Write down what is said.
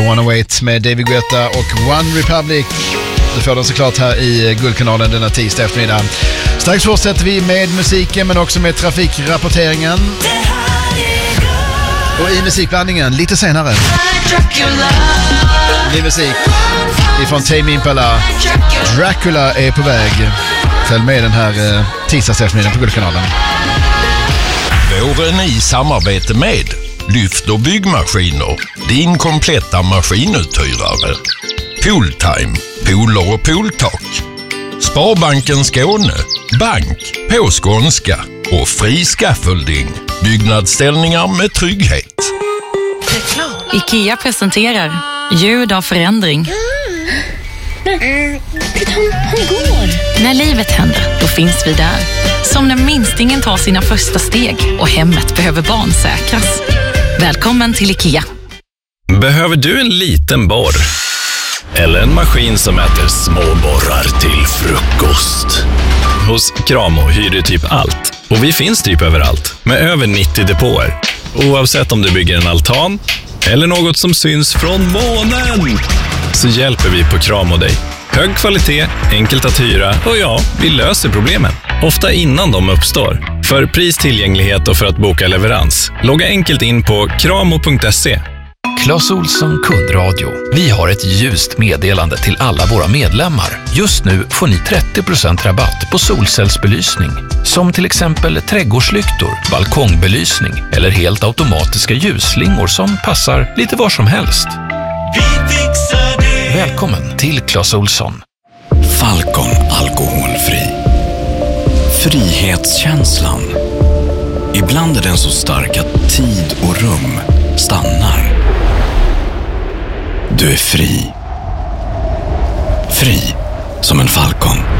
108 med David Guetta och One Republic. Du får den såklart här i Guldkanalen denna tisdag eftermiddag. Strax fortsätter vi med musiken men också med trafikrapporteringen. Och i musikblandningen lite senare. Ny musik ifrån Tame Impala. Dracula är på väg. Följ med den här tisdags eftermiddagen på Guldkanalen. Våren i samarbete med Lyft och byggmaskiner. Din kompletta maskinuthyrare. Pooltime. Pooler och pooltak. Sparbanken Skåne. Bank på skånska. Och fri scaffolding. Byggnadsställningar med trygghet. IKEA presenterar ljud av förändring. Han går. När livet händer, då finns vi där. Som när minstingen tar sina första steg och hemmet behöver barnsäkras. Välkommen till IKEA. Behöver du en liten borr? Eller en maskin som äter små borrar till frukost? Hos Kramo hyr du typ allt. Och vi finns typ överallt, med över 90 depåer. Oavsett om du bygger en altan eller något som syns från månen, så hjälper vi på Kramo dig. Hög kvalitet, enkelt att hyra och ja, vi löser problemen. Ofta innan de uppstår. För pris, tillgänglighet och för att boka leverans, logga enkelt in på kramo.se. Clas Ohlson kundradio. Vi har ett ljust meddelande till alla våra medlemmar. Just nu får ni 30% rabatt på solcellsbelysning. Som till exempel trädgårdslyktor, balkongbelysning eller helt automatiska ljusslingor som passar lite var som helst. Vi fixar det. Välkommen till Clas Ohlson. Falcon alkoholfri. Frihetskänslan. Ibland är den så stark att tid och rum stannar. Du är fri. Fri som en falcon.